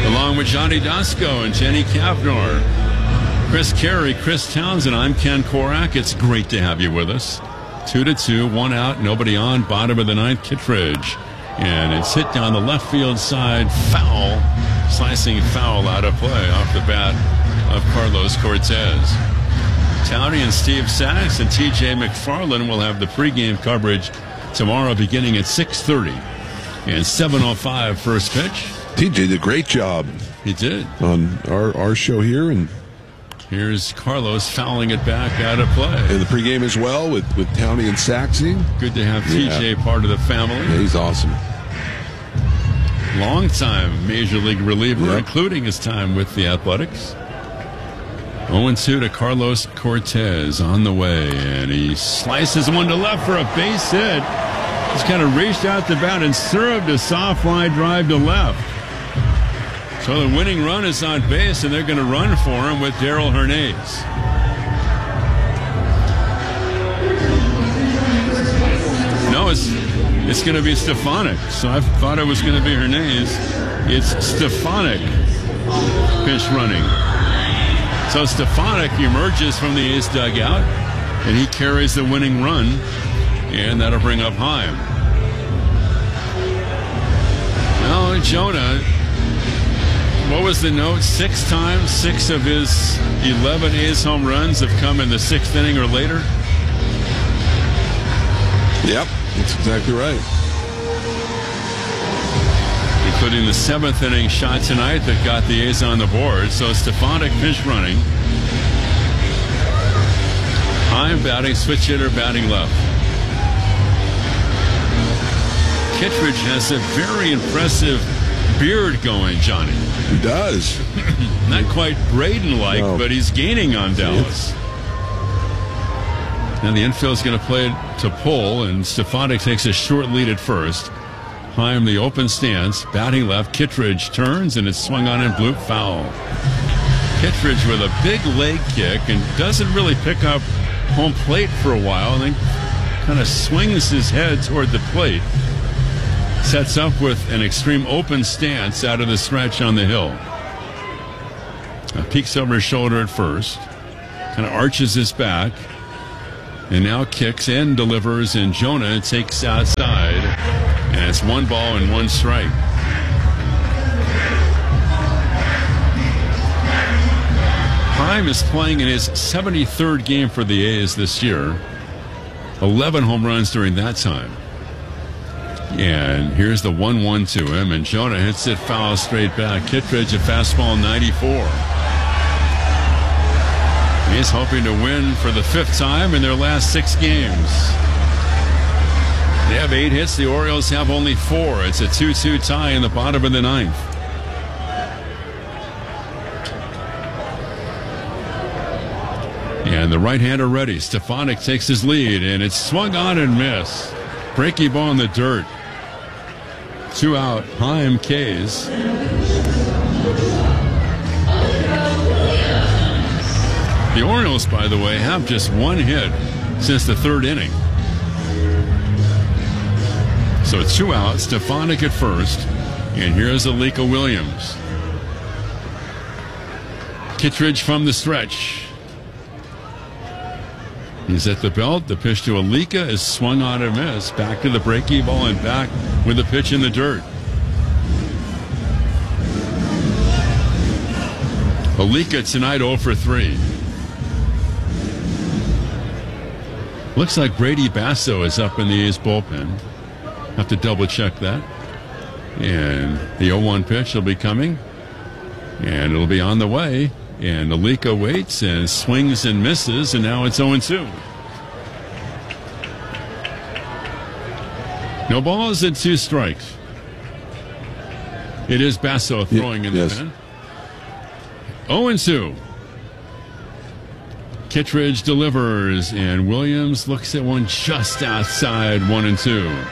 Along with Johnny Dasco and Jenny Kavnor, Chris Carey, Chris Townsend, I'm Ken Korak. It's great to have you with us. 2-2, one out, nobody on. Bottom of the ninth, Kittredge. And it's hit down the left field side. Foul. Slicing foul out of play off the bat of Carlos Cortez. Townie and Steve Sachs and TJ McFarland will have the pregame coverage tomorrow beginning at 6:30. And 7:05 first pitch. TJ did a great job. He did. On our show here. And here's Carlos fouling it back out of play. And the pregame as well with Townie and Saxy. Good to have TJ part of the family. Yeah, he's awesome. Long-time Major League reliever, including his time with the Athletics. 0-2 to Carlos Cortez on the way, and he slices one to left for a base hit. He's kind of reached out the bat and served a soft fly drive to left. So the winning run is on base, and they're going to run for him with Darell Hernaiz. No, it's going to be Stefanik. So I thought it was going to be Hernaiz. It's Stefanik pitch running. So Stefanik emerges from the A's dugout, and he carries the winning run, and that'll bring up Heim. Well, Jonah, what was the note? 6 times, 6 of his 11 A's home runs have come in the 6th inning or later. Yep, that's exactly right. Including the 7th inning shot tonight that got the A's on the board. So Stefanik pitch running. Heim batting, switch hitter batting left. Kittredge has a very impressive beard going, Johnny. He does. Not quite Braden-like, no, but he's gaining on Dallas. Now the infield's going to play it to pull, and Stefanik takes a short lead at first. Heim, the open stance, batting left. Kittredge turns, and it's swung on and blew foul. Kittredge with a big leg kick and doesn't really pick up home plate for a while, and then kind of swings his head toward the plate. Sets up with an extreme open stance out of the stretch on the hill. Peeks over his shoulder at first, kind of arches his back, and now kicks and delivers, and Jonah takes outside, and it's 1 ball and 1 strike. Heim is playing in his 73rd game for the A's this year. 11 home runs during that time. And here's the 1-1 to him, and Jonah hits it foul straight back. Kittredge, a fastball 94. He's hoping to win for the 5th time in their last 6 games. They have 8 hits. The Orioles have only 4. It's a 2-2 tie in the bottom of the 9th. And the right-hander ready. Stefanik takes his lead, and it's swung on and missed. Breaky ball in the dirt. 2 out. Heim K's. The Orioles, by the way, have just 1 hit since the 3rd inning. So 2 out. Stefanik at first. And here's Alika Williams. Kittredge from the stretch. He's at the belt. The pitch to Alika is swung on and missed. Back to the breaky ball and back with the pitch in the dirt. Alika tonight 0 for 3. Looks like Brady Basso is up in the A's bullpen. Have to double check that. And the 0-1 pitch will be coming. And it'll be on the way. And Alika waits and swings and misses, and now it's 0-2. No balls and 2 strikes. It is Basso throwing in the pen. 0-2. Kittredge delivers, and Williams looks at one just outside 1-2.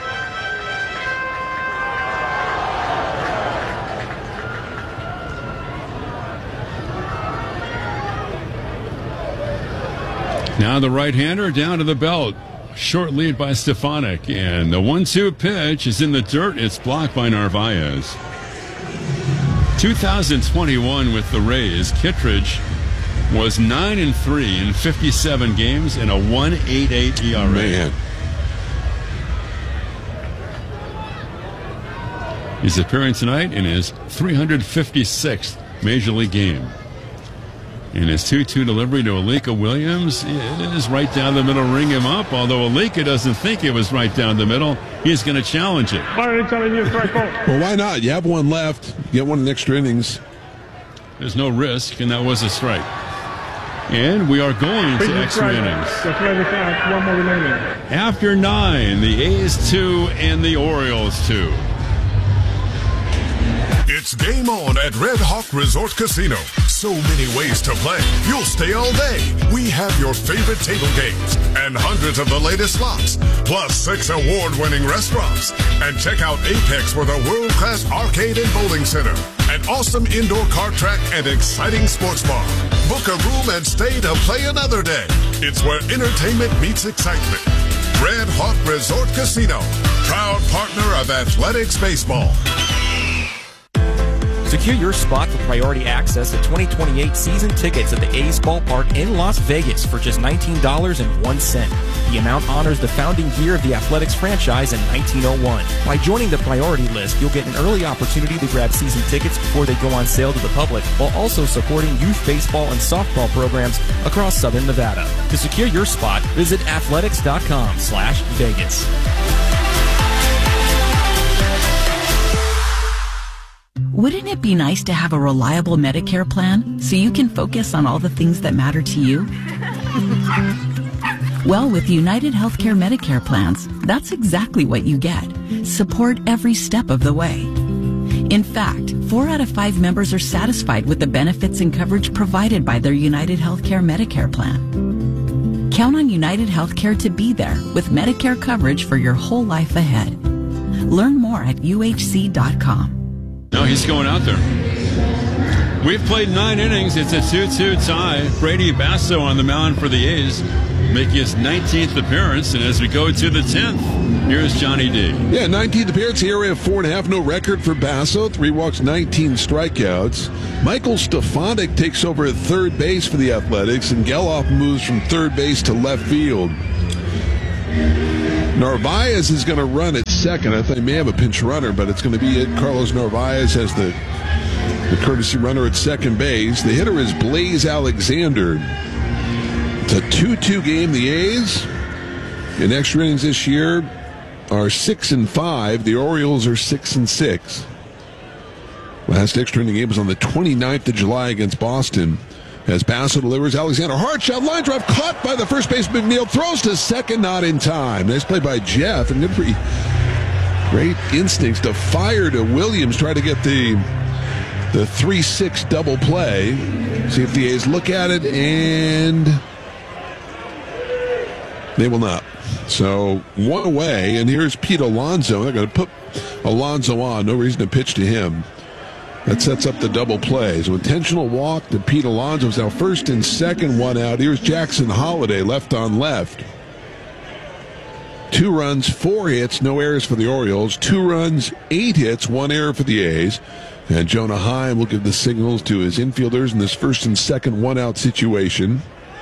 Now the right-hander down to the belt. Short lead by Stefanik. And the 1-2 pitch is in the dirt. It's blocked by Narvaez. 2021 with the Rays, Kittredge was 9-3 in 57 games and a 1.88 ERA. Man. He's appearing tonight in his 356th Major League game. And his 2-2 delivery to Alika Williams is right down the middle, ring him up. Although Alika doesn't think it was right down the middle, he's going to challenge it. Well, why not? You have one left. Get one in extra innings. There's no risk, and that was a strike. And we are going to extra innings. One more remaining. After 9, the A's 2 and the Orioles 2. It's game on at Red Hawk Resort Casino. So many ways to play. You'll stay all day. We have your favorite table games and hundreds of the latest slots, plus 6 award-winning restaurants. And check out Apex with a world-class arcade and bowling center, an awesome indoor kart track, and exciting sports bar. Book a room and stay to play another day. It's where entertainment meets excitement. Red Hawk Resort Casino, proud partner of Athletics Baseball. Secure your spot for priority access to 2028 season tickets at the A's Ballpark in Las Vegas for just $19.01. The amount honors the founding year of the Athletics franchise in 1901. By joining the priority list, you'll get an early opportunity to grab season tickets before they go on sale to the public, while also supporting youth baseball and softball programs across Southern Nevada. To secure your spot, visit athletics.com/Vegas. Wouldn't it be nice to have a reliable Medicare plan so you can focus on all the things that matter to you? Well, with United Healthcare Medicare plans, that's exactly what you get. Support every step of the way. In fact, 4 out of 5 members are satisfied with the benefits and coverage provided by their United Healthcare Medicare plan. Count on United Healthcare to be there with Medicare coverage for your whole life ahead. Learn more at uhc.com. No, he's going out there. We've played 9 innings. It's a 2-2 tie. Brady Basso on the mound for the A's, making his 19th appearance. And as we go to the 10th, here's Johnny D. Yeah, 19th appearance here. We have 4.5. No record for Basso. 3 walks, 19 strikeouts. Michael Stefanik takes over at third base for the Athletics, and Geloff moves from third base to left field. Narvaez is going to run at second. I think they may have a pinch runner, but it's going to be it. Carlos Narvaez has the courtesy runner at second base. The hitter is Blaze Alexander. It's a 2-2 game. The A's in extra innings this year are 6-5. The Orioles are 6-6. Last extra inning game was on the 29th of July against Boston. As Basso delivers, Alexander, hard shot, line drive, caught by the first baseman McNeil, throws to second, not in time. Nice play by Jeff, and great instincts to fire to Williams, try to get the 3-6 double play. See if the A's look at it, and they will not. So 1 away, and here's Pete Alonso. They're going to put Alonso on. No reason to pitch to him. That sets up the double play. So intentional walk to Pete Alonso. Is now first and second, 1 out. Here's Jackson Holiday, left on left. 2 runs, 4 hits, no errors for the Orioles. 2 runs, 8 hits, 1 error for the A's. And Jonah Heim will give the signals to his infielders in this first and second 1 out situation.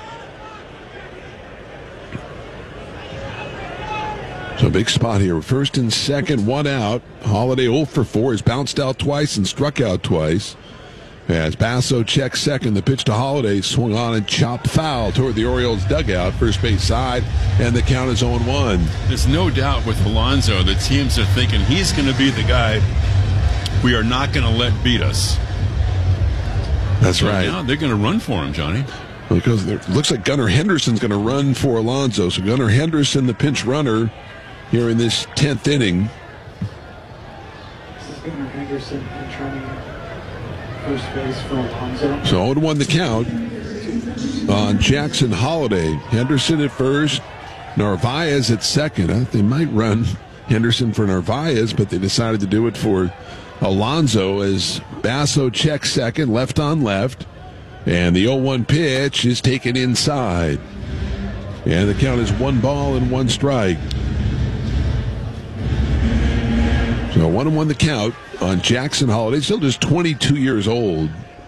So big spot here. First and second, 1 out. Holiday 0 for 4. Has bounced out twice and struck out twice. As Basso checks second, the pitch to Holiday swung on and chopped foul toward the Orioles dugout, first base side, and the count is 0-1. There's no doubt with Alonso that teams are thinking he's going to be the guy we are not going to let beat us. That's right. Now they're going to run for him, Johnny. Because it looks like Gunnar Henderson's going to run for Alonso. So Gunnar Henderson, the pinch runner, here in this 10th inning. This is Gunnar Henderson returning first base for Alonso. So 0-1 the count on Jackson Holiday. Henderson at first, Narvaez at second. They might run Henderson for Narvaez, but they decided to do it for Alonso as Basso checks second, left on left. And the 0-1 pitch is taken inside. And the count is 1 ball and 1 strike. So 1-1 the count on Jackson Holiday, still just 22 years old.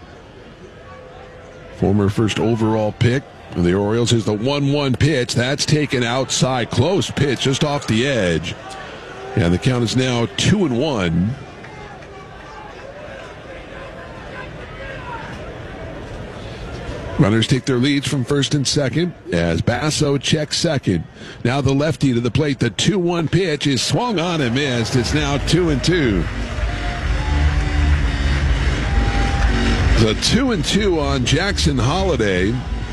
Former first overall pick of the Orioles. Is the 1-1 pitch. That's taken outside. Close pitch just off the edge. And the count is now 2-1. Runners take their leads from first and second as Basso checks second. Now the lefty to the plate. The 2-1 pitch is swung on and missed. It's now 2-2. The 2-2 on Jackson Holiday.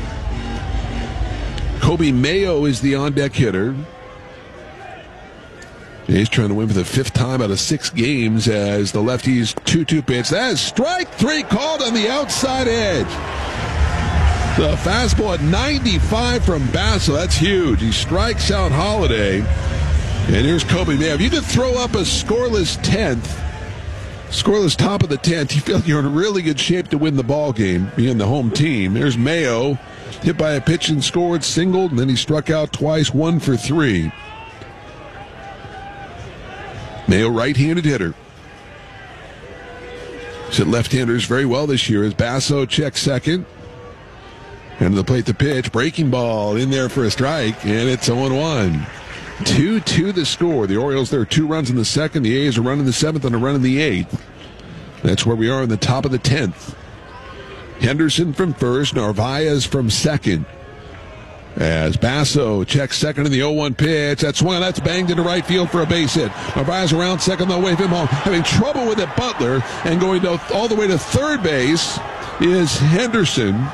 Kobe Mayo is the on-deck hitter. He's trying to win for the fifth time out of 6 games as the lefty's 2-2 pitch. That is strike 3 called on the outside edge. The fastball at 95 from Basso. That's huge. He strikes out Holiday. And here's Kobe Mayo. If you could throw up a scoreless 10th, scoreless top of the 10th, you feel like you're in really good shape to win the ball game, being the home team. There's Mayo, hit by a pitch and scored, singled, and then he struck out twice, 1 for 3. Mayo, right-handed hitter. He's hit left-handers very well this year as Basso checks second. And to the plate, the pitch. Breaking ball in there for a strike, and it's 0-1. 2-2 the score. The Orioles, there are 2 runs in the second. The A's are running the 7th and a run in the 8th. That's where we are in the top of the 10th. Henderson from first, Narvaez from second. As Basso checks second in the 0-1 pitch. That's swung, that's banged into right field for a base hit. Narvaez around second, they'll wave him home. Having trouble with it, Butler, and going all the way to third base is Henderson.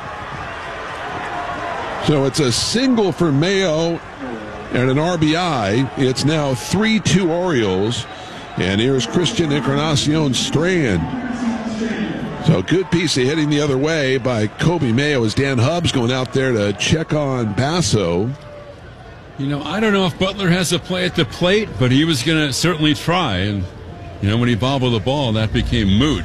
So it's a single for Mayo and an RBI. It's now 3-2 Orioles. And here's Christian Encarnacion Strand. So good piece of hitting the other way by Kobe Mayo as Dan Hubbs going out there to check on Basso. You know, I don't know if Butler has a play at the plate, but he was going to certainly try. And, you know, when he bobbled the ball, that became moot.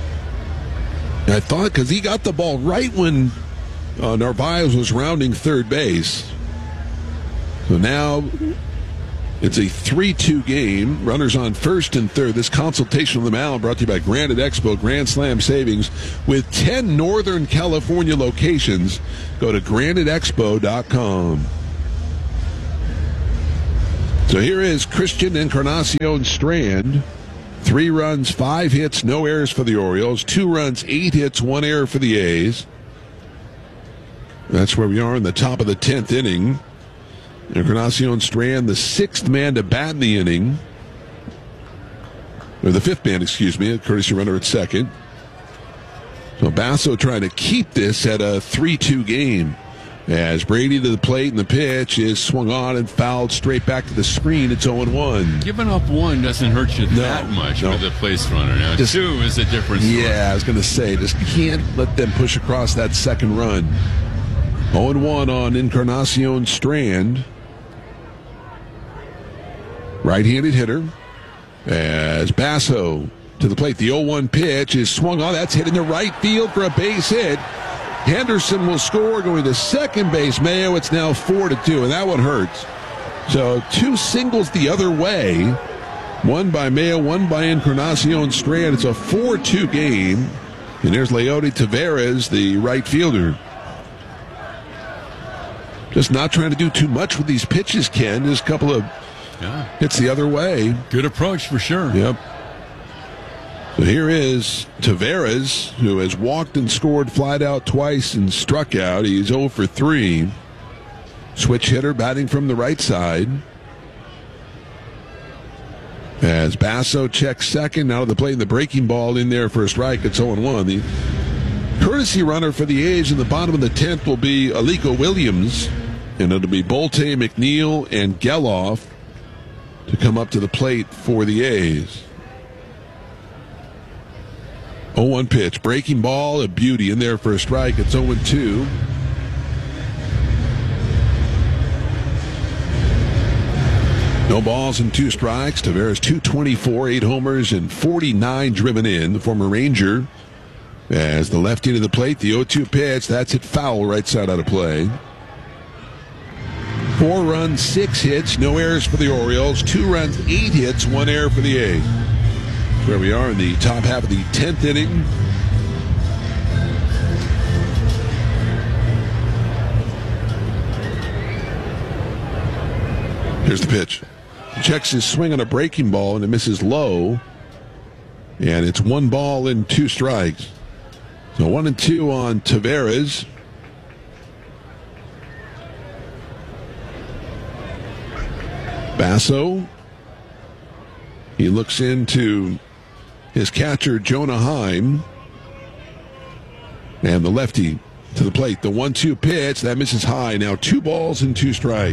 I thought because he got the ball right when Narvaez was rounding third base. So now it's a 3-2 game. Runners on first and third. This consultation on the mound brought to you by Granite Expo Grand Slam Savings. With 10 Northern California locations, go to graniteexpo.com. So here is Christian Encarnacion Strand. 3 runs, 5 hits, no errors for the Orioles. 2 runs, 8 hits, 1 error for the A's. That's where we are in the top of the 10th inning. Encarnacion Strand, the 6th man to bat in the inning. Or the 5th man, excuse me, a courtesy runner at second. So Basso trying to keep this at a 3-2 game. As Brady to the plate and the pitch is swung on and fouled straight back to the screen. It's 0-1. Giving up 1 doesn't hurt you that much with a place runner. Now, 2 is a different story. Yeah, I was going to say, just can't let them push across that second run. 0-1 on Encarnacion Strand. Right-handed hitter. As Basso to the plate. The 0-1 pitch is swung on. That's hit into right field for a base hit. Henderson will score going to second base. Mayo, it's now 4-2, and that one hurts. So 2 singles the other way. 1 by Mayo, 1 by Encarnacion Strand. It's a 4-2 game. And there's Leody Taveras, the right fielder. Just not trying to do too much with these pitches, Ken. Just a couple of hits the other way. Good approach for sure. Yep. So here is Taveras, who has walked and scored, flied out twice, and struck out. He's 0 for 3. Switch hitter batting from the right side. As Basso checks second, now to the plate, and the breaking ball in there for a strike. It's 0-1. The courtesy runner for the A's in the bottom of the 10th will be Aliko Williams, and it'll be Bolte, McNeil, and Geloff to come up to the plate for the A's. 0-1 pitch. Breaking ball, a beauty in there for a strike. It's 0-2. No balls and 2 strikes. Taveras 224, 8 homers, and 49 driven in. The former Ranger. As the lefty to the plate, the 0-2 pitch. That's it foul, right side out of play. 4 runs, 6 hits, no errors for the Orioles. 2 runs, 8 hits, 1 error for the A's. where we are in the top half of the 10th inning. Here's the pitch. Checks his swing on a breaking ball, and it misses low. And it's 1 ball and 2 strikes. So 1-2 on Taveras. Basso. He looks into his catcher, Jonah Heim. And the lefty to the plate. The 1-2 pitch. That misses high. Now 2 balls and 2 strikes.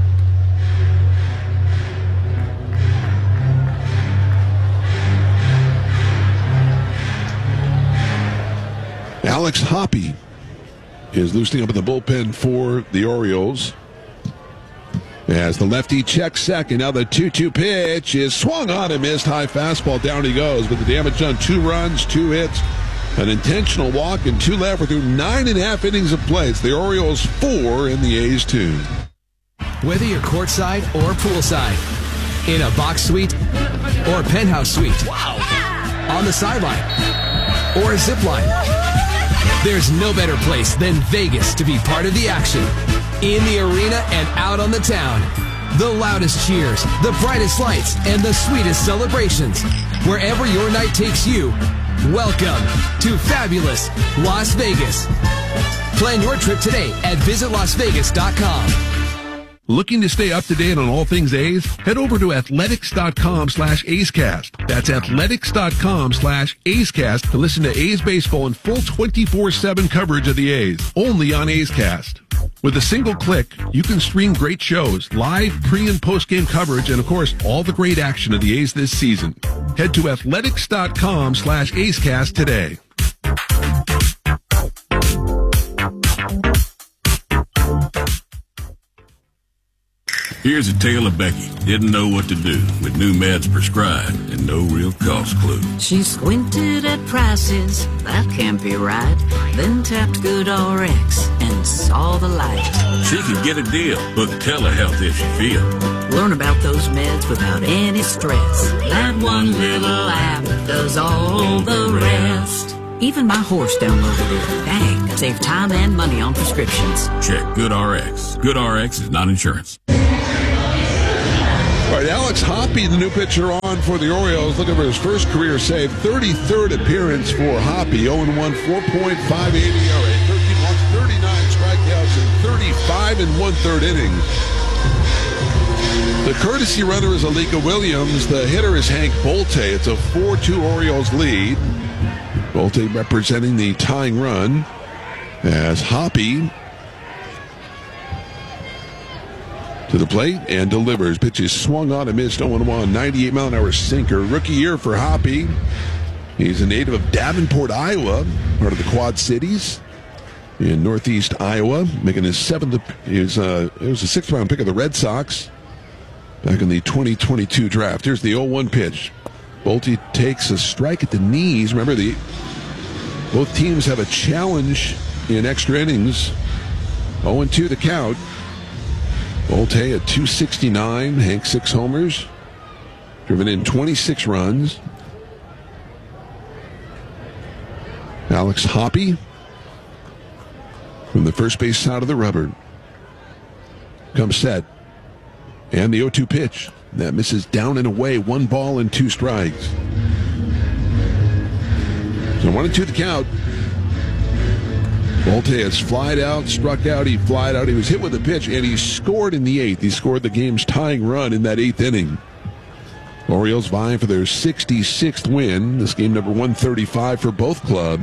Alex Hoppe is loosening up in the bullpen for the Orioles. As the lefty checks second, now the 2-2 pitch is swung on and missed. High fastball, down he goes. With the damage done, 2 runs, 2 hits, an intentional walk, and 2 left. We're through 9.5 innings of play. It's the Orioles 4 and the A's 2. Whether you're courtside or poolside, in a box suite or a penthouse suite, on the sideline or a zip line, there's no better place than Vegas to be part of the action. In the arena and out on the town. The loudest cheers, the brightest lights, and the sweetest celebrations. Wherever your night takes you, welcome to fabulous Las Vegas. Plan your trip today at visitlasvegas.com. Looking to stay up to date on all things A's? Head over to athletics.com/A'sCast. That's athletics.com/A'sCast to listen to A's baseball in full 24/7 coverage of the A's. Only on A's Cast. With a single click, you can stream great shows, live pre- and post-game coverage, and of course, all the great action of the A's this season. Head to athletics.com/A'sCast today. Here's a tale of Becky. Didn't know what to do with new meds prescribed and no real cost clue. She squinted at prices, that can't be right. Then tapped GoodRx and saw the light. She could get a deal. Book telehealth if she feel. Learn about those meds without any stress. That one little app does all the rest. Even my horse downloaded it. Dang, save time and money on prescriptions. Check GoodRx. GoodRx is not insurance. All right, Alex Hoppe, the new pitcher on for the Orioles, looking for his first career save. 33rd appearance for Hoppe. 0-1, 4.58 ERA, 13 walks, 39 strikeouts in 35 1/3 innings. The courtesy runner is Alika Williams. The hitter is Hank Bolte. It's a 4-2 Orioles lead. Bolte representing the tying run as Hoppe to the plate and delivers. Pitch is swung on and missed. 0-1, 98-mile-an-hour sinker. Rookie year for Hoppe. He's a native of Davenport, Iowa, part of the Quad Cities in northeast Iowa, making his 7th. It was a 6th-round pick of the Red Sox back in the 2022 draft. Here's the 0-1 pitch. Bolte takes a strike at the knees. Remember, both teams have a challenge in extra innings. 0-2 the count. Bolte at 269, Hank 6 homers, driven in 26 runs. Alex Hoppe from the first base side of the rubber comes set, and the 0-2 pitch that misses down and away. 1 ball and 2 strikes. So 1-2 the count. Bolte has flied out, struck out, he flied out. He was hit with a pitch, and he scored in the 8th. He scored the game's tying run in that 8th inning. Orioles vying for their 66th win. This game number 135 for both clubs.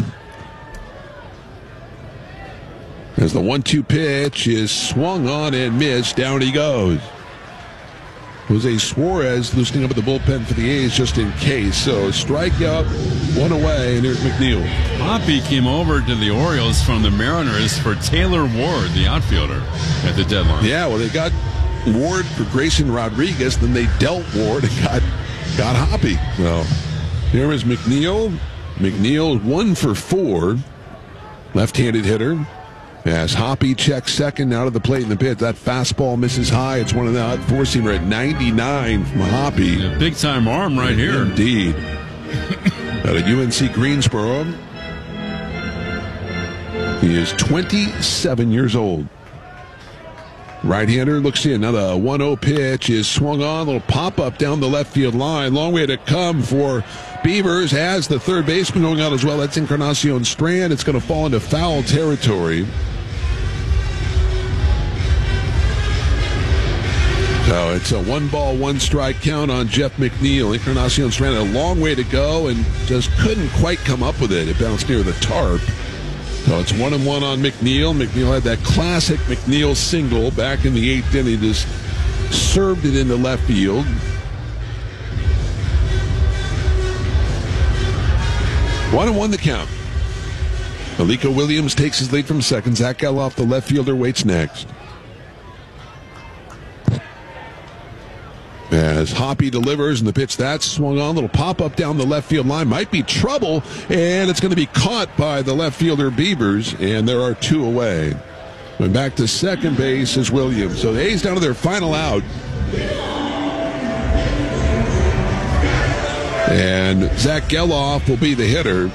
As the 1-2 pitch is swung on and missed, down he goes. Jose Suarez loosening up at the bullpen for the A's just in case. So a strikeout, 1 away, and here's McNeil. Hoppe came over to the Orioles from the Mariners for Taylor Ward, the outfielder, at the deadline. Yeah, well, they got Ward for Grayson Rodriguez, then they dealt Ward and got Hoppe. So here is McNeil. McNeil 1 for 4, left-handed hitter. As Hoppe checks second, out of the plate in the pitch. That fastball misses high. It's one of the four-seamer at 99 from Hoppe. A big-time arm right here. Indeed. out of UNC Greensboro. He is 27 years old. Right-hander, looks in. Now the 1-0 pitch is swung on. A little pop-up down the left field line. Long way to come for Beavers as the third baseman going out as well. That's Encarnacion Strand. It's going to fall into foul territory. So it's a 1-ball, 1-strike count on Jeff McNeil. Encarnacion Strand had a long way to go and just couldn't quite come up with it. It bounced near the tarp. So it's 1-1 on McNeil. McNeil had that classic McNeil single back in the 8th inning. He just served it into left field. One and one the count. Aliko Williams takes his lead from second. Zach Geloff, the left fielder, waits next. As Hoppy delivers, and the pitch that's swung on, little pop-up down the left field line. Might be trouble, and it's going to be caught by the left fielder Beavers, and there are two away. Going back to second base is Williams. So the A's down to their final out. And Zach Geloff will be the hitter.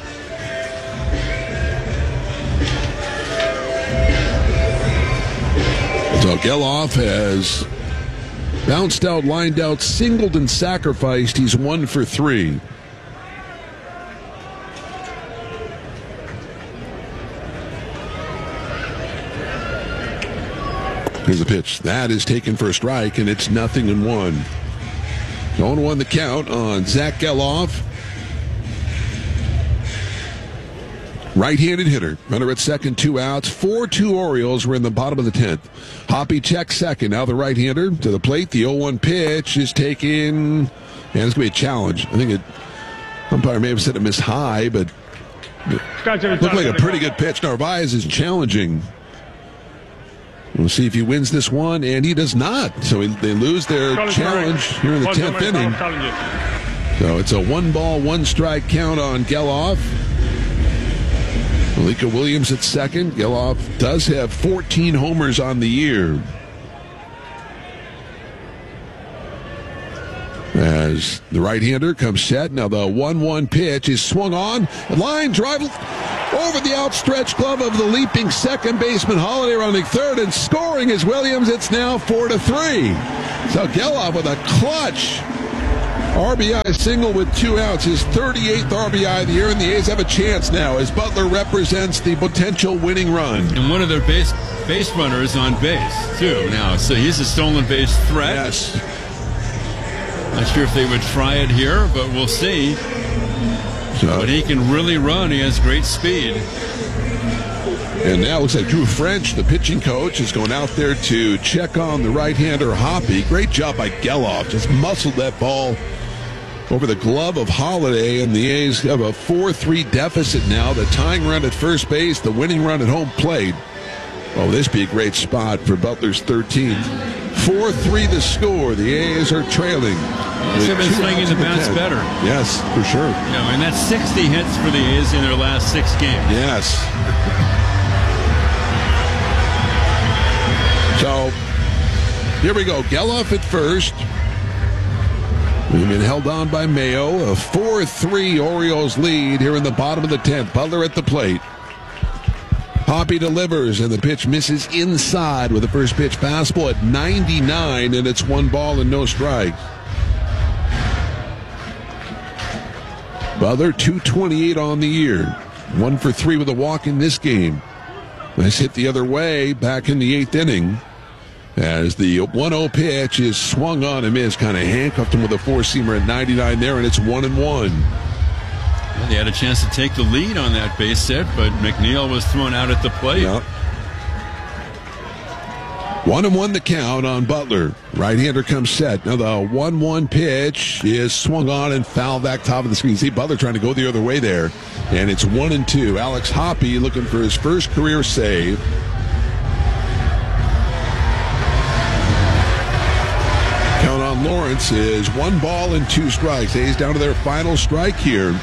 So Geloff has bounced out, lined out, singled, and sacrificed. He's 1 for 3. Here's the pitch. That is taken for a strike, and it's 0-1. 0-1 the count on Zach Geloff. Right-handed hitter. Runner at second, 2 outs. 4-2 Orioles. We're in the bottom of the 10th. Hoppy checks second. Now the right-hander to the plate. The 0-1 pitch is taken. And it's going to be a challenge. I think umpire may have said it missed high, but it looked like a pretty good pitch. Narvaez is challenging. We'll see if he wins this one, and he does not. So they lose their challenge here in the 10th inning. So it's a 1-ball, 1-strike count on Geloff. Aliko Williams at second. Geloff does have 14 homers on the year. As the right-hander comes set. Now the 1-1 pitch is swung on. Line drive over the outstretched glove of the leaping second baseman Holiday, running third, and scoring is Williams. It's now 4-3. So Geloff with a clutch RBI single with 2 outs, his 38th RBI of the year, and the A's have a chance now as Butler represents the potential winning run. And one of their base runners on base, too, now. So he's a stolen base threat. Yes. Not sure if they would try it here, but we'll see. But he can really run. He has great speed. And now it looks like Drew French, the pitching coach, is going out there to check on the right-hander Hoppy. Great job by Geloff. Just muscled that ball over the glove of Holiday, and the A's have a 4-3 deficit now. The tying run at first base, the winning run at home plate. Oh, this be a great spot for Butler's 13th. 4-3 the score. The A's are trailing. A's have been swinging the bats better. Yes, for sure. Yeah, and that's 60 hits for the A's in their last 6 games. Yes. So, here we go. Geloff at first. We've been held on by Mayo. A 4-3 Orioles lead here in the bottom of the 10th. Butler at the plate. Hoppy delivers, and the pitch misses inside with the first pitch fastball at 99, and it's 1 ball and no strikes. Butler, 228 on the year. 1 for 3 with a walk in this game. Nice hit the other way back in the 8th inning. As the 1-0 pitch is swung on and missed, kind of handcuffed him with a 4-seamer at 99 there, and it's 1-1. Well, they had a chance to take the lead on that base hit, but McNeil was thrown out at the plate. Yep. 1-1 the count on Butler. Right-hander comes set. Now the 1-1 pitch is swung on and fouled back top of the screen. See Butler trying to go the other way there. And it's 1-2. Alex Hoppy looking for his first career save. Count on Lawrence is 1 ball and 2 strikes. A's down to their final strike here.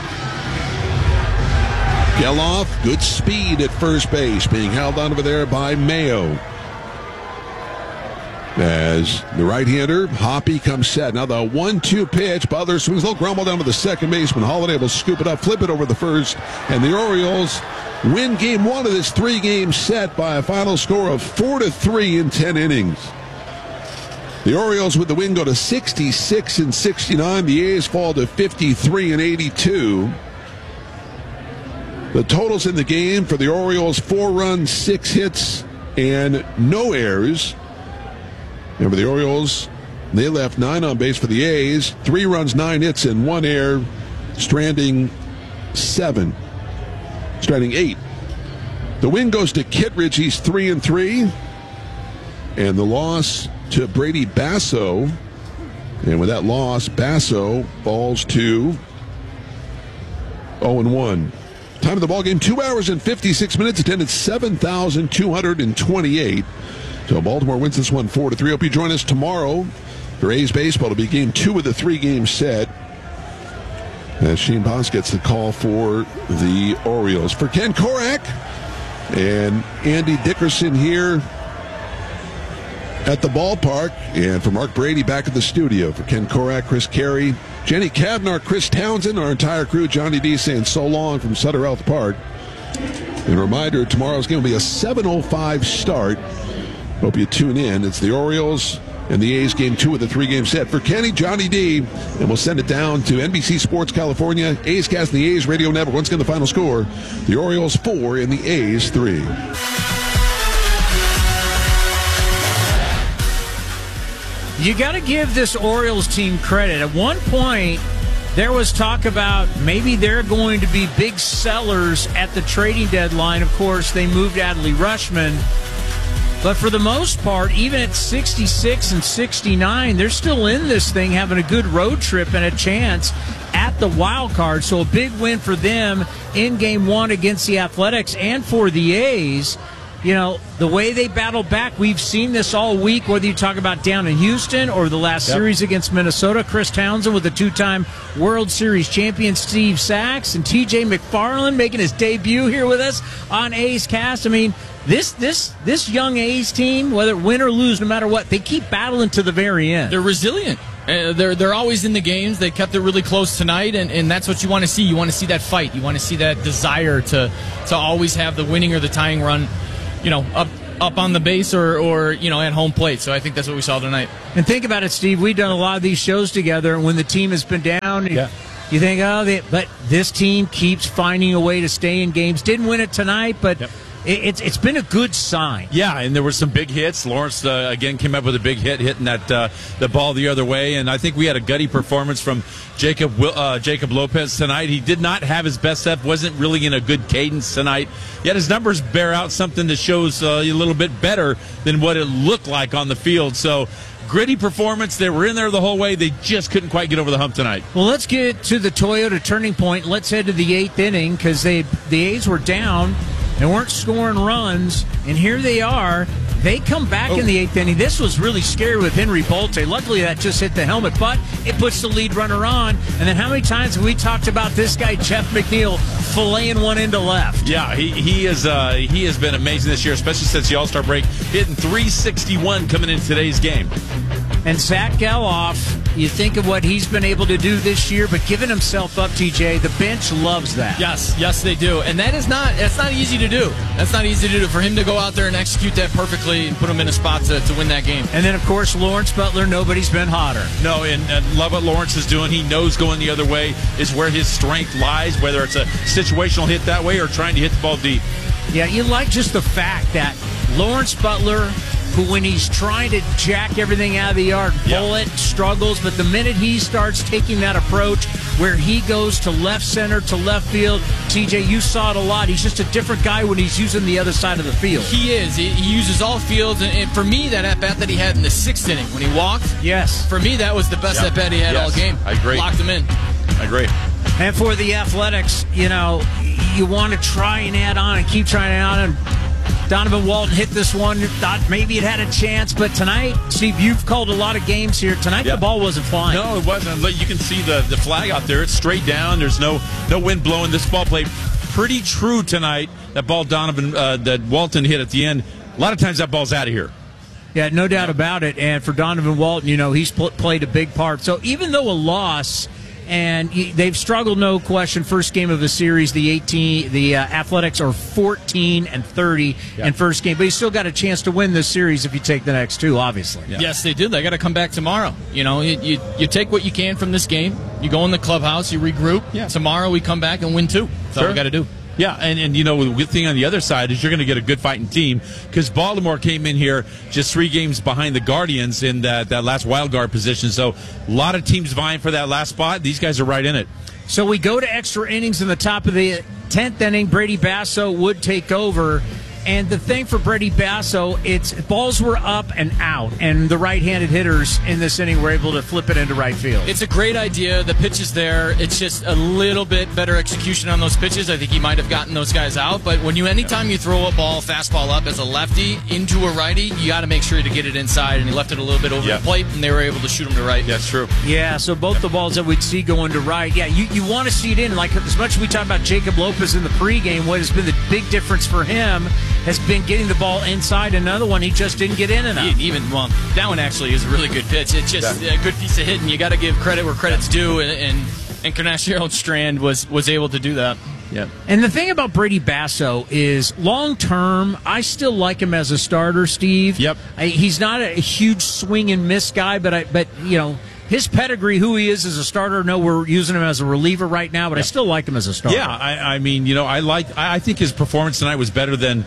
Geloff, good speed at first base, being held on over there by Mayo. As the right-hander, Hoppy, comes set. Now the 1-2 pitch. Butler swings a little grumble down to the second baseman. Holiday will scoop it up, flip it over the first. And the Orioles win game 1 of this 3-game set by a final score of 4-3 in 10 innings. The Orioles with the win go to 66-69. The A's fall to 53-82. The totals in the game for the Orioles: 4 runs, 6 hits, and no errors. And for the Orioles, they left 9 on base. For the A's, 3 runs, 9 hits, and 1 error, stranding 8. The win goes to Kittredge. He's 3-3. And the loss to Brady Basso. And with that loss, Basso falls to 0-1. Time of the ball game, 2 hours and 56 minutes. Attendance 7,228. So Baltimore wins this one 4-3. Hope you join us tomorrow for A's baseball. It'll be game 2 of the 3-game set, as Shane Boss gets the call for the Orioles. For Ken Korak and Andy Dickerson here at the ballpark, and for Mark Brady back at the studio. For Ken Korak, Chris Carey, Jenny Cavnar, Chris Townsend, our entire crew, Johnny D saying so long from Sutter Health Park. And a reminder, tomorrow's game will be a 7:05 start. Hope you tune in. It's the Orioles and the A's game 2 of the 3-game set. For Kenny, Johnny D, and we'll send it down to NBC Sports California, A's Cast, and the A's Radio Network. Once again, the final score: the Orioles 4 and the A's 3. You got to give this Orioles team credit. At one point, there was talk about maybe they're going to be big sellers at the trading deadline. Of course, they moved Adley Rutschman. But for the most part, even at 66 and 69, they're still in this thing, having a good road trip and a chance at the wild card. So a big win for them in game 1 against the Athletics. And for the A's, you know, the way they battled back, we've seen this all week, whether you talk about down in Houston or the last series against Minnesota. Chris Townsend with the 2-time World Series champion Steve Sachs, and TJ McFarland making his debut here with us on A's Cast. I mean, this young A's team, whether win or lose, no matter what, they keep battling to the very end. They're resilient. They're always in the games. They kept it really close tonight, and that's what you want to see. You want to see that fight. You want to see that desire to always have the winning or the tying run, you know, up on the base or you know, at home plate. So I think that's what we saw tonight. And think about it, Steve. We've done a lot of these shows together, and when the team has been down, you think, but this team keeps finding a way to stay in games. Didn't win it tonight, but it's been a good sign. Yeah, and there were some big hits. Lawrence, again, came up with a big hit, hitting that the ball the other way. And I think we had a gutty performance from Jacob Lopez tonight. He did not have his best stuff, wasn't really in a good cadence tonight. Yet his numbers bear out something that shows a little bit better than what it looked like on the field. So gritty performance. They were in there the whole way. They just couldn't quite get over the hump tonight. Well, let's get to the Toyota turning point. Let's head to the 8th inning, because the A's were down. They weren't scoring runs, and here they are. They come back in the 8th inning. This was really scary with Henry Bolte. Luckily, that just hit the helmet, but it puts the lead runner on. And then how many times have we talked about this guy, Jeff McNeil, filleting one into left? Yeah, he has been amazing this year, especially since the All-Star break, hitting .361 coming in today's game. And Zach Geloff, you think of what he's been able to do this year, but giving himself up, TJ, the bench loves that. Yes, they do. And that's not easy to do. That's not easy to do. For him to go out there and execute that perfectly and put him in a spot to win that game. And then, of course, Lawrence Butler, nobody's been hotter. No, and love what Lawrence is doing. He knows going the other way is where his strength lies, whether it's a situational hit that way or trying to hit the ball deep. Yeah, you like just the fact that Lawrence Butler, who when he's trying to jack everything out of the yard, bullet, struggles, but the minute he starts taking that approach where he goes to left center, to left field, TJ, you saw it a lot. He's just a different guy when he's using the other side of the field. He is. He uses all fields, and for me, that at-bat that he had in the 6th inning when he walked, for me, that was the best at-bat he had all game. I agree. Locked him in. I agree. And for the Athletics, you know, you want to try and add on and keep trying to add on. Donovan Walton hit this one, thought maybe it had a chance, but tonight, Steve, you've called a lot of games here. Tonight, the ball wasn't flying. No, it wasn't. You can see the flag out there. It's straight down. There's no wind blowing. This ball played pretty true tonight. That ball that Walton hit at the end, a lot of times that ball's out of here. Yeah, no doubt about it. And for Donovan Walton, he's played a big part. So even though a loss, and they've struggled, no question. First game of the series, the Athletics are 14-30 in first game, but you still got a chance to win this series if you take the next two, obviously. Yeah. Yes, they do. They got to come back tomorrow. You take what you can from this game. You go in the clubhouse, you regroup. Yeah. Tomorrow we come back and win two. That's all we got to do. Yeah, and the good thing on the other side is you're going to get a good fighting team because Baltimore came in here just 3 games behind the Guardians in that last wild card position. So a lot of teams vying for that last spot. These guys are right in it. So we go to extra innings in the top of the 10th inning. Brady Basso would take over. And the thing for Brady Basso, it's balls were up and out, and the right-handed hitters in this inning were able to flip it into right field. It's a great idea. The pitch is there. It's just a little bit better execution on those pitches. I think he might have gotten those guys out. But anytime you throw a fastball up as a lefty into a righty, you got to make sure to get it inside. And he left it a little bit over the plate, and they were able to shoot him to right. That's true. Yeah, so both the balls that we'd see going to right. Yeah, you want to see it in. Like as much as we talk about Jacob Lopez in the pregame, what has been the big difference for him has been getting the ball inside. Another one, he just didn't get in enough. That one actually is a really good pitch. It's just a good piece of hitting. You got to give credit where credit's due, and Carnaciero Strand was able to do that. Yeah. And the thing about Brady Basso is long term, I still like him as a starter, Steve. Yep. He's not a huge swing and miss guy, but his pedigree, who he is as a starter. No, we're using him as a reliever right now, but I still like him as a starter. Yeah, I think his performance tonight was better than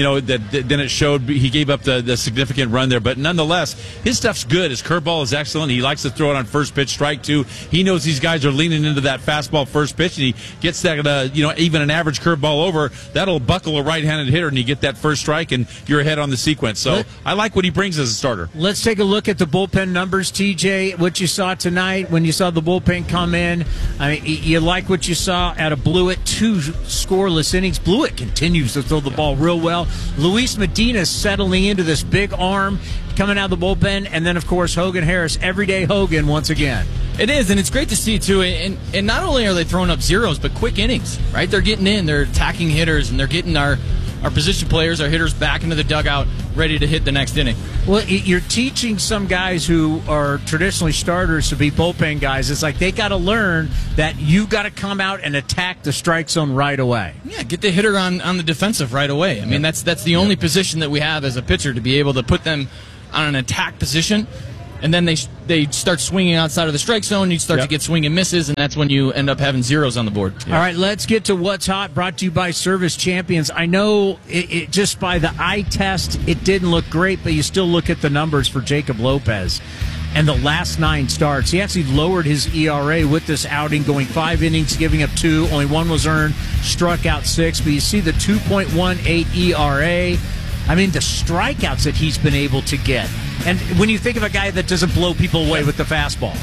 it showed. He gave up the significant run there, but nonetheless, his stuff's good. His curveball is excellent. He likes to throw it on first pitch, strike two. He knows these guys are leaning into that fastball first pitch, and he gets that even an average curveball over. That'll buckle a right-handed hitter, and you get that first strike, and you're ahead on the sequence. So I like what he brings as a starter. Let's take a look at the bullpen numbers, TJ. What you saw tonight when you saw the bullpen come in, you like what you saw out of Blewett. 2 scoreless innings. Blewett continues to throw the ball real well. Luis Medina settling into this big arm coming out of the bullpen, and then of course Hogan Harris, everyday Hogan once again. It is, and it's great to see too. And not only are they throwing up zeros, but quick innings. Right, they're getting in, they're attacking hitters, and they're getting our position players, our hitters back into the dugout, ready to hit the next inning. Well, you're teaching some guys who are traditionally starters to be bullpen guys. It's like they got to learn that you got to come out and attack the strike zone right away. Yeah, get the hitter on the defensive right away. I mean, that's the only position that we have as a pitcher, to be able to put them on an attack position. And then they start swinging outside of the strike zone. You start to get swing and misses, and that's when you end up having zeros on the board. All right, let's get to What's Hot, brought to you by Service Champions. I know it just by the eye test, it didn't look great, but you still look at the numbers for Jacob Lopez. And the last 9 starts, he actually lowered his ERA with this outing, going 5 innings, giving up 2. Only 1 was earned, struck out 6. But you see the 2.18 ERA. I mean, the strikeouts that he's been able to get. And when you think of a guy that doesn't blow people away with the fastball.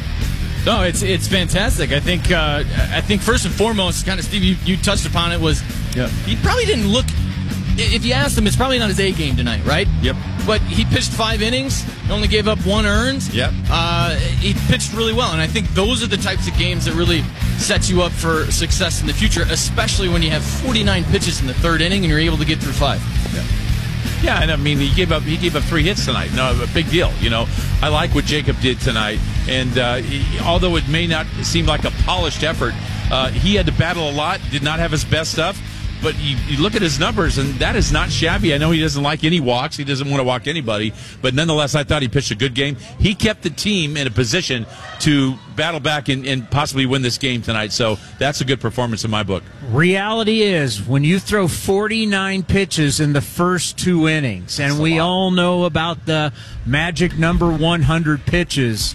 No, it's fantastic. I think first and foremost, kind of, Steve, you touched upon it, was he probably didn't look. If you asked him, it's probably not his A game tonight, right? Yep. But he pitched 5 innings, only gave up 1 earned. Yep. He pitched really well, and I think those are the types of games that really sets you up for success in the future, especially when you have 49 pitches in the 3rd inning and you're able to get through 5. Yeah. Yeah, and I mean, he gave up 3 hits tonight. No, a big deal. I like what Jacob did tonight, and although it may not seem like a polished effort, he had to battle a lot. Did not have his best stuff, but you look at his numbers, and that is not shabby. I know he doesn't like any walks. He doesn't want to walk anybody, but nonetheless, I thought he pitched a good game. He kept the team in a position to battle back and possibly win this game tonight, so that's a good performance in my book. Reality is, when you throw 49 pitches in the first 2 innings, and we all know about the magic number 100 pitches,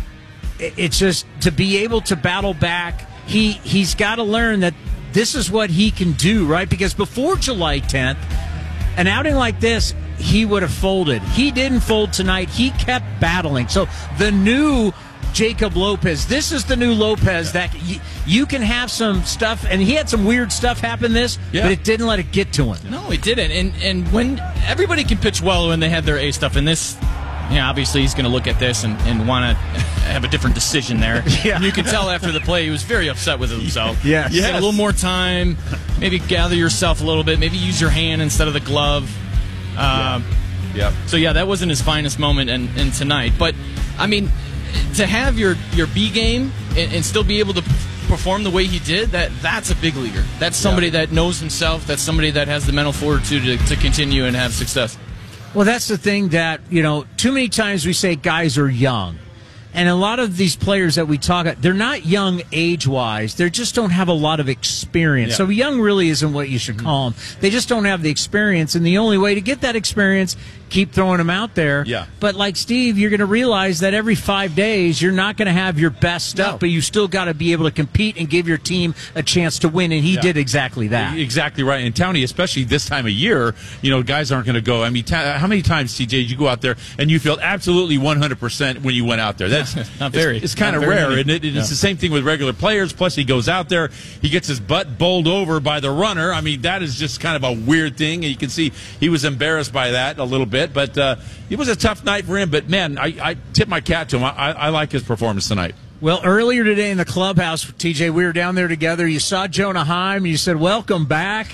it's just to be able to battle back, he's got to learn that this is what he can do, right? Because before July 10th, an outing like this, he would have folded. He didn't fold tonight. He kept battling. So the new Jacob Lopez, this is the new Lopez that you can have some stuff, and he had some weird stuff happen but it didn't let it get to him. No, it didn't. And when everybody can pitch well when they have their A stuff, and this, obviously he's going to look at this and want to have a different decision there. Yeah. You can tell after the play he was very upset with himself. Yes. Take a little more time, maybe gather yourself a little bit, maybe use your hand instead of the glove. Yep. So, yeah, that wasn't his finest moment in tonight. But, I mean, to have your B game and still be able to perform the way he did, that's a big leaguer. That's somebody that knows himself. That's somebody that has the mental fortitude to continue and have success. Well, that's the thing that, too many times we say guys are young. And a lot of these players that we talk about, they're not young age-wise. They just don't have a lot of experience. Yeah. So young really isn't what you should call them. They just don't have the experience. And the only way to get that experience, keep throwing them out there. Yeah. But like Steve, you're going to realize that every 5 days, you're not going to have your best stuff, but you still got to be able to compete and give your team a chance to win. And he did exactly that. Exactly right. And Townie, especially this time of year, guys aren't going to go. I mean, how many times, TJ, did you go out there and you felt absolutely 100% when you went out there? That's not very. It's kind of rare, many. and it's the same thing with regular players. Plus, he goes out there, he gets his butt bowled over by the runner. I mean, that is just kind of a weird thing, and you can see he was embarrassed by that a little bit. But it was a tough night for him. But man, I tip my cap to him. I like his performance tonight. Well, earlier today in the clubhouse, TJ, we were down there together. You saw Jonah Heim, and you said, "Welcome back."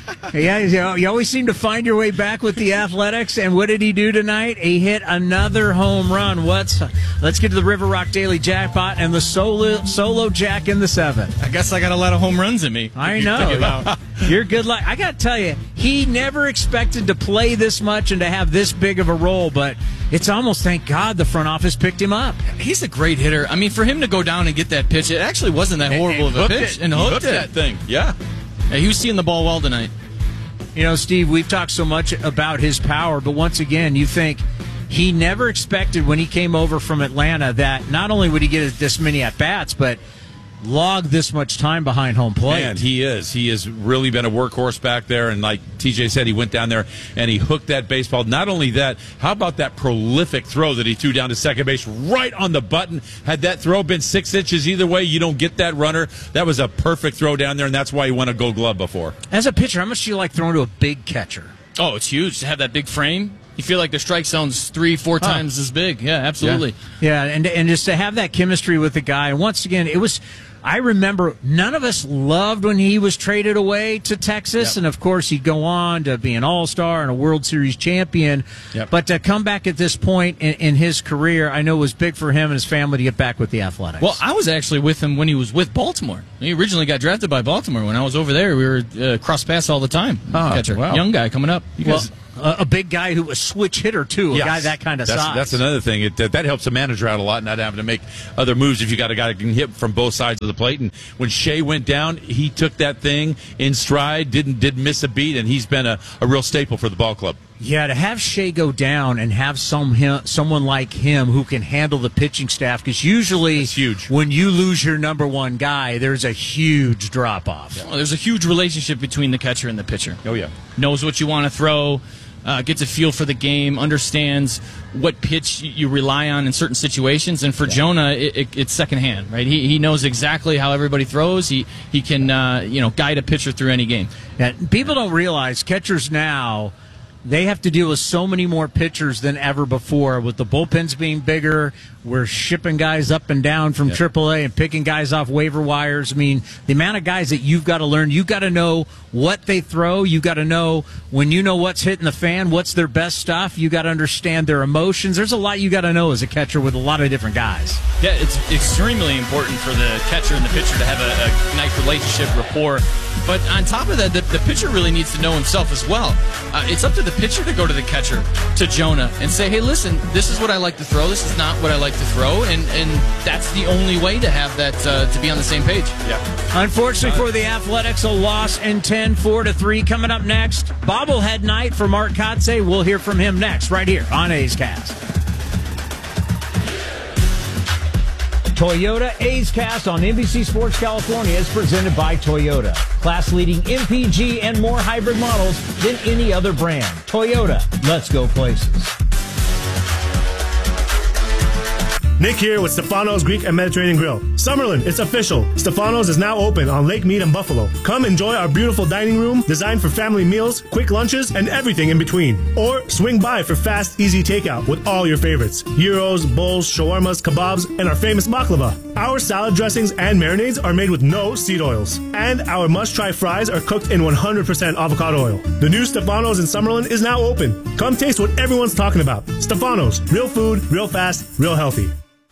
Yeah, you always seem to find your way back with the Athletics. And what did he do tonight? He hit another home run. Let's get to the River Rock Daily Jackpot and the solo jack in the 7. I guess I got a lot of home runs in me. I know. You're good luck. I got to tell you, he never expected to play this much and to have this big of a role, but it's almost, thank God, the front office picked him up. He's a great hitter. I mean, for him to go down and get that pitch, it actually wasn't that horrible of a pitch. And hooked that thing. Yeah. He was seeing the ball well tonight. Steve, we've talked so much about his power, but once again, you think he never expected when he came over from Atlanta that not only would he get this many at-bats, but log this much time behind home plate. Man, he is. He has really been a workhorse back there. And like TJ said, he went down there and he hooked that baseball. Not only that, how about that prolific throw that he threw down to second base right on the button? Had that throw been 6 inches either way, you don't get that runner. That was a perfect throw down there, and that's why he won a Gold Glove before. As a pitcher, how much do you like throwing to a big catcher? Oh, it's huge to have that big frame. You feel like the strike zone's 3-4 times as big. Yeah, absolutely. Yeah, and just to have that chemistry with the guy. And once again, I remember none of us loved when he was traded away to Texas. Yep. And, of course, he'd go on to be an All-Star and a World Series champion. Yep. But to come back at this point in his career, I know it was big for him and his family to get back with the Athletics. Well, I was actually with him when he was with Baltimore. He originally got drafted by Baltimore. When I was over there, we were cross paths all the time. Catcher. Wow. Young guy coming up. A big guy who was switch hitter, too. A guy that kind of size. That's another thing. That helps a manager out a lot, not having to make other moves if you got a guy that can hit from both sides of the plate. And when Shea went down, he took that thing in stride, didn't miss a beat, and he's been a real staple for the ball club. Yeah, to have Shea go down and have someone like him who can handle the pitching staff, because usually when you lose your number one guy, there's a huge drop-off. Yeah. Well, there's a huge relationship between the catcher and the pitcher. Oh, yeah. Knows what you want to throw. Gets a feel for the game, understands what pitch you rely on in certain situations. And for Jonah, it's secondhand, right? He knows exactly how everybody throws. He can guide a pitcher through any game. Yeah, people don't realize catchers now, they have to deal with so many more pitchers than ever before. With the bullpens being bigger, we're shipping guys up and down from AAA and picking guys off waiver wires. I mean, the amount of guys that you've got to learn, you've got to know what they throw. You've got to know when you know what's hitting the fan, what's their best stuff. You've got to understand their emotions. There's a lot you got to know as a catcher with a lot of different guys. Yeah, it's extremely important for the catcher and the pitcher to have a nice relationship, rapport. But on top of that, the pitcher really needs to know himself as well. It's up to the pitcher to go to the catcher, to Jonah, and say, hey, listen, this is what I like to throw. This is not what I like to throw. And that's the only way to have that, to be on the same page. Yeah. Unfortunately for the Athletics, a loss in 10, 4-3. Coming up next, bobblehead night for Mark Kotsay. We'll hear from him next, right here on A's Cast. Toyota A's Cast on NBC Sports California is presented by Toyota. Class-leading MPG and more hybrid models than any other brand. Toyota, let's go places. Nick here with Stefano's Greek and Mediterranean Grill. Summerlin, it's official. Stefano's is now open on Lake Mead and Buffalo. Come enjoy our beautiful dining room designed for family meals, quick lunches, and everything in between. Or swing by for fast, easy takeout with all your favorites. Gyros, bowls, shawarmas, kebabs, and our famous baklava. Our salad dressings and marinades are made with no seed oils. And our must-try fries are cooked in 100% avocado oil. The new Stefano's in Summerlin is now open. Come taste what everyone's talking about. Stefano's, real food, real fast, real healthy.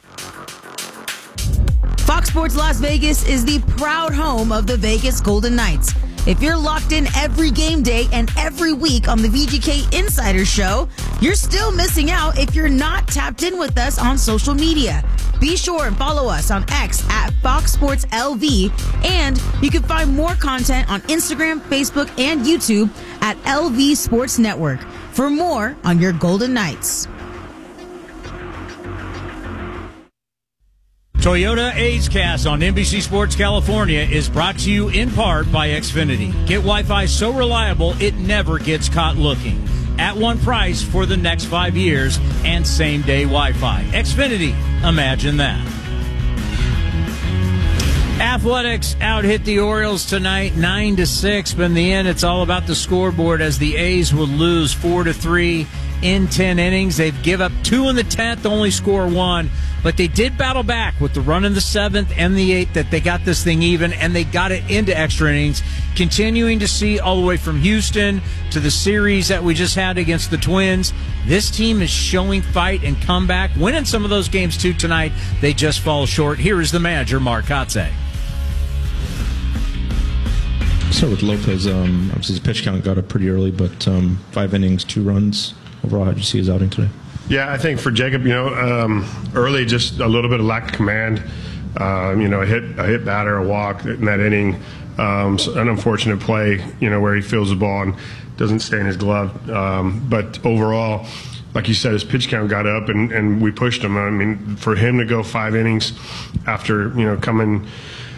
Fox Sports Las Vegas is the proud home of the Vegas Golden Knights. If you're locked in every game day and every week on the VGK Insider Show, you're still missing out if you're not tapped in with us on social media. Be sure and follow us on X at Fox Sports LV, and you can find more content on Instagram, Facebook, and YouTube at LV Sports Network for more on your Golden Knights. Toyota A's Cast on NBC Sports California is brought to you in part by Xfinity. Get Wi-Fi so reliable it never gets caught looking. At one price for the next 5 years and same-day Wi-Fi. Xfinity, imagine that. Athletics out-hit the Orioles tonight 9-6, but in the end it's all about the scoreboard as the A's will lose 4-3 in 10 innings. They've give up 2 in the 10th, only score 1. But they did battle back with the run in the 7th and the 8th that they got this thing even, and they got it into extra innings, continuing to see all the way from Houston to the series that we just had against the Twins. This team is showing fight and comeback, winning some of those games too tonight. They just fall short. Here is the manager, Mark Kotsay. Start with Lopez. Obviously his pitch count got up pretty early, but 5 innings, 2 runs. Overall, how did you see his outing today? Yeah, I think for Jacob, early just a little bit of lack of command. A hit batter, a walk in that inning. An unfortunate play, where he feels the ball and doesn't stay in his glove. But overall, like you said, his pitch count got up and we pushed him. I mean, for him to go 5 innings after, coming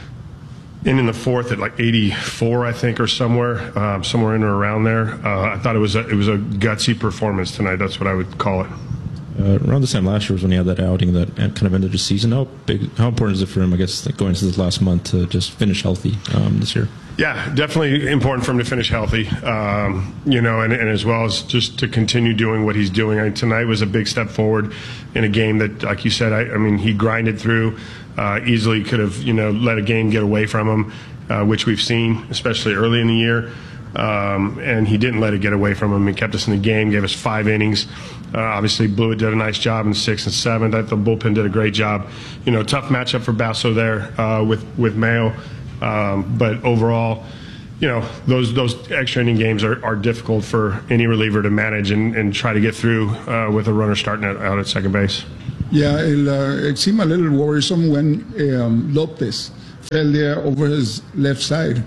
in the 4th at like 84, I think, or somewhere in or around there. I thought it was a gutsy performance tonight. That's what I would call it. Around this time last year was when he had that outing that kind of ended the season. How important is it for him, I guess, going into this last month to just finish healthy this year? Yeah, definitely important for him to finish healthy, and as well as just to continue doing what he's doing. Tonight was a big step forward in a game that, like you said, I mean, he grinded through. Easily could have, let a game get away from him, which we've seen, especially early in the year. And he didn't let it get away from him. He kept us in the game, gave us 5 innings. Obviously, Blewett did a nice job in 6th and 7th. I thought the bullpen did a great job. Tough matchup for Basso there with Mayo. But overall, those extra inning games are difficult for any reliever to manage and try to get through with a runner starting out at second base. Yeah, it seemed a little worrisome when Lopez fell there over his left side.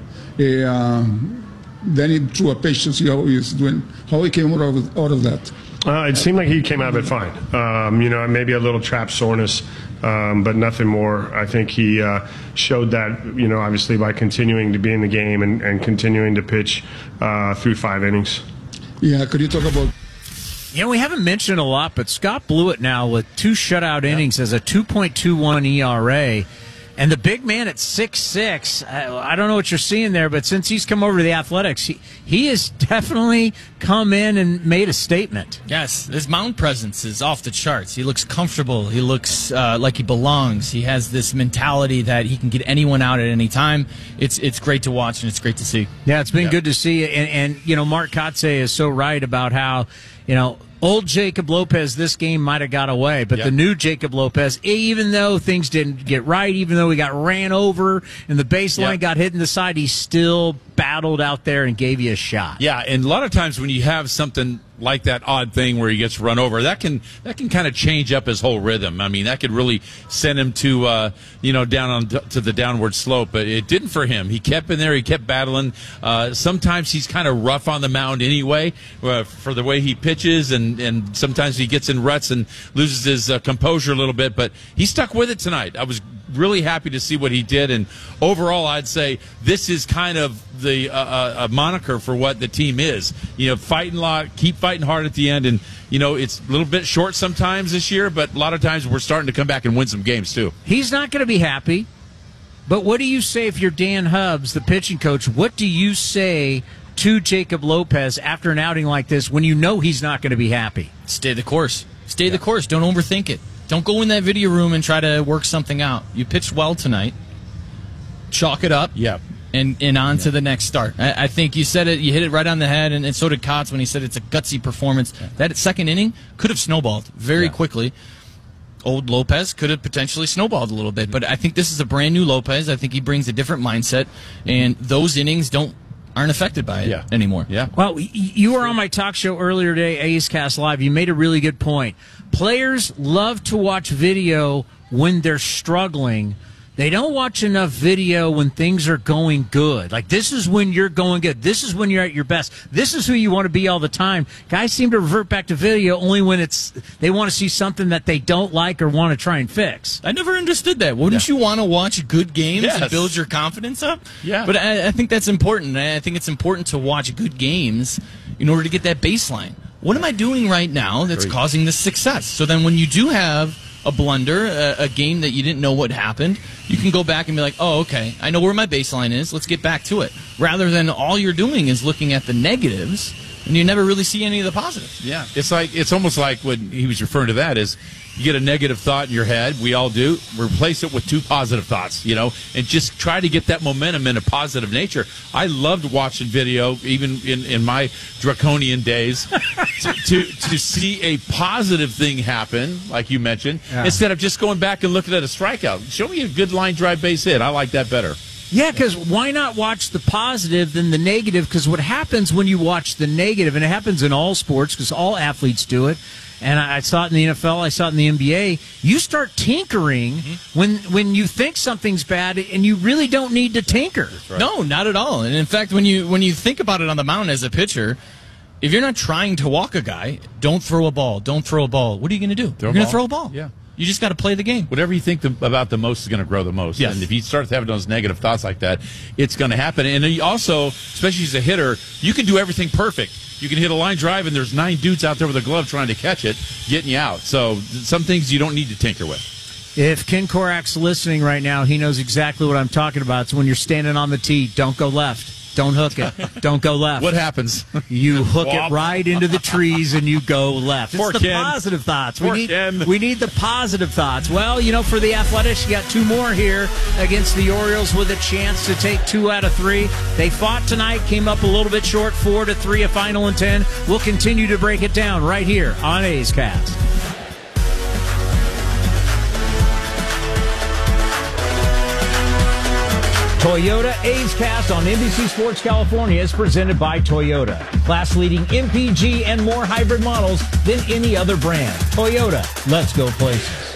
Then he threw a pitch to see how he was doing, how he came out of that. It seemed like he came out of it fine. Maybe a little trap soreness, but nothing more. I think he showed that, obviously by continuing to be in the game and continuing to pitch through 5 innings. Yeah, could you talk about... We haven't mentioned a lot, but Scott Blewett now with 2 shutout innings has a 2.21 ERA. And the big man at 6'6", I don't know what you're seeing there, but since he's come over to the Athletics, he has definitely come in and made a statement. Yes, his mound presence is off the charts. He looks comfortable. He looks like he belongs. He has this mentality that he can get anyone out at any time. It's great to watch, and it's great to see. Yeah, it's been good to see. And Mark Kotsay is so right about how, old Jacob Lopez, this game might have got away, but the new Jacob Lopez, even though things didn't get right, even though he got ran over and the baseline got hit in the side, he still battled out there and gave you a shot. Yeah, and a lot of times when you have something like that odd thing where he gets run over, that can kind of change up his whole rhythm. I mean, that could really send him to down to the downward slope. But it didn't for him. He kept in there. He kept battling. Sometimes he's kind of rough on the mound anyway for the way he pitches, and sometimes he gets in ruts and loses his composure a little bit. But he stuck with it tonight. I was really happy to see what he did, and overall I'd say this is kind of the a moniker for what the team is. Keep fighting fighting hard at the end, and it's a little bit short sometimes this year, but a lot of times we're starting to come back and win some games too. He's not going to be happy. But what do you say if you're Dan Hubbs, the pitching coach? What do you say to Jacob Lopez after an outing like this when you know he's not going to be happy? Stay the course. Stay the course. Don't overthink it. Don't go in that video room and try to work something out. You pitched well tonight. Chalk it up. Yeah. And on to the next start. I think you said it. You hit it right on the head, and so did Kotz when he said it's a gutsy performance. Yeah. That second inning could have snowballed very quickly. Old Lopez could have potentially snowballed a little bit, but I think this is a brand new Lopez. I think he brings a different mindset, and those innings aren't affected by it anymore. Yeah. Well, you were on my talk show earlier today, A's Cast Live. You made a really good point. Players love to watch video when they're struggling. They don't watch enough video when things are going good. Like, this is when you're going good. This is when you're at your best. This is who you want to be all the time. Guys seem to revert back to video only when they want to see something that they don't like or want to try and fix. I never understood that. Wouldn't you want to watch good games and build your confidence up? Yeah. But I think that's important. I think it's important to watch good games in order to get that baseline. What am I doing right now that's causing this success? So then when you do have a blunder, a game that you didn't know what happened, you can go back and be like, oh, okay, I know where my baseline is. Let's get back to it. Rather than all you're doing is looking at the negatives, and you never really see any of the positives. Yeah. It's almost like when he was referring to that is you get a negative thought in your head. We all do. Replace it with 2 positive thoughts, and just try to get that momentum in a positive nature. I loved watching video, even in my draconian days, to see a positive thing happen, like you mentioned, instead of just going back and looking at a strikeout. Show me a good line drive base hit. I like that better. Yeah, because why not watch the positive than the negative? Because what happens when you watch the negative, and it happens in all sports because all athletes do it, and I saw it in the NFL, I saw it in the NBA, you start tinkering when you think something's bad, and you really don't need to tinker. Right. No, not at all. And in fact, when you think about it on the mound as a pitcher, if you're not trying to walk a guy, don't throw a ball. Don't throw a ball. What are you going to do? You're going to throw a ball. Yeah. You just got to play the game. Whatever you think about the most is going to grow the most. Yes. And if you start having those negative thoughts like that, it's going to happen. And you also, especially as a hitter, you can do everything perfect. You can hit a line drive, and there's 9 dudes out there with a glove trying to catch it, getting you out. So some things you don't need to tinker with. If Ken Korak's listening right now, he knows exactly what I'm talking about. So when you're standing on the tee, don't go left. Don't hook it. Don't go left. What happens? You hook it right into the trees and you go left. It's the positive thoughts. We need the positive thoughts. Well, for the Athletics, you got 2 more here against the Orioles with a chance to take 2 out of 3. They fought tonight, came up a little bit short, 4-3, a final in 10. We'll continue to break it down right here on A's Cast. Toyota A's Cast on NBC Sports California is presented by Toyota. Class-leading MPG and more hybrid models than any other brand. Toyota, let's go places.